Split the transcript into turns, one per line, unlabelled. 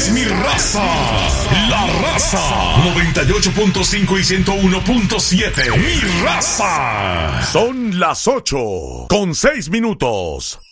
es mi raza. La Raza 98.5 y 101.7. Mi raza.
Son las 8:06.